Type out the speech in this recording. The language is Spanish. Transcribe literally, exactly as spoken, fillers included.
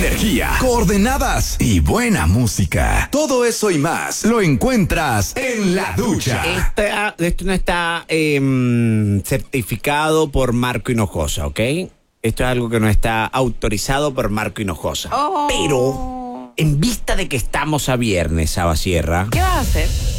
energía, coordenadas y buena música. Todo eso y más lo encuentras en La Ducha. Esta, esto no está eh, certificado por Marco Hinojosa, ¿ok? Esto es algo que no está autorizado por Marco Hinojosa. Oh. Pero, en vista de que estamos a viernes, Saba Sierra, ¿Qué vas a hacer?